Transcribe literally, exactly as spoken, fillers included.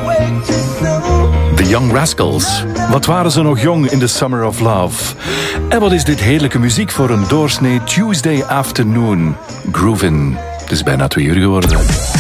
The Young Rascals. Wat waren ze nog jong in the Summer of Love. En wat is dit heerlijke muziek voor een doorsnee Tuesday afternoon. Groovin'. Het is bijna twee uur geworden.